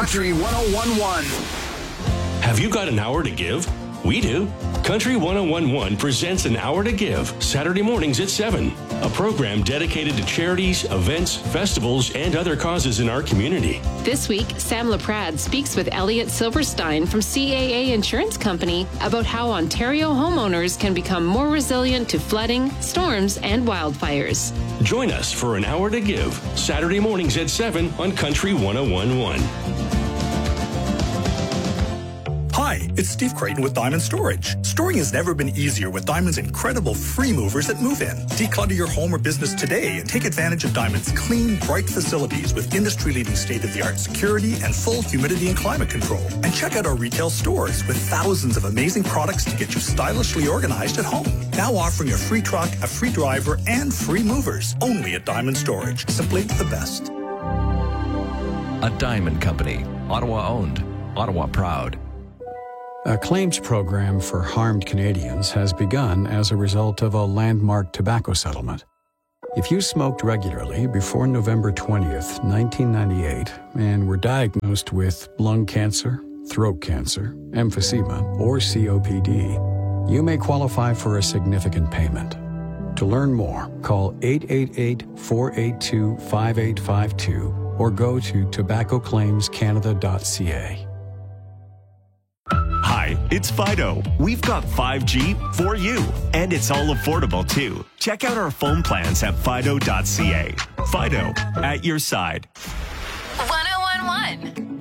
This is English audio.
Country 101.1. Have you got an hour to give? We do. Country 101.1 presents An Hour to Give, Saturday mornings at 7. A program dedicated to charities, events, festivals, and other causes in our community. This week, Sam LaPrade speaks with Elliot Silverstein from CAA Insurance Company about how Ontario homeowners can become more resilient to flooding, storms, and wildfires. Join us for An Hour to Give, Saturday mornings at 7 on Country 101.1. Hi, it's Steve Creighton with Diamond Storage. Storing has never been easier with Diamond's incredible free movers that move in. Declutter your home or business today and take advantage of Diamond's clean, bright facilities with industry-leading state-of-the-art security and full humidity and climate control. And check out our retail stores with thousands of amazing products to get you stylishly organized at home. Now offering a free truck, a free driver, and free movers. Only at Diamond Storage. Simply the best. A Diamond Company. Ottawa owned. Ottawa proud. A claims program for harmed Canadians has begun as a result of a landmark tobacco settlement. If you smoked regularly before November 20th, 1998, and were diagnosed with lung cancer, throat cancer, emphysema, or COPD, you may qualify for a significant payment. To learn more, call 888-482-5852 or go to tobaccoclaimscanada.ca. Hi, it's Fido. We've got 5G for you, and it's all affordable too. Check out our phone plans at fido.ca. Fido, at your side. 101.1.